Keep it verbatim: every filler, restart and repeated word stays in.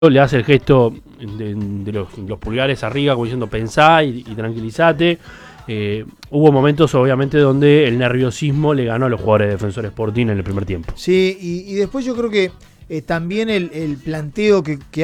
le hace el gesto de, de los, los pulgares arriba, como diciendo pensá y, y tranquilízate. Eh, hubo momentos, obviamente, donde el nerviosismo le ganó a los jugadores de Defensor Sporting en el primer tiempo. Sí, y, y después yo creo que eh, también el, el planteo que, que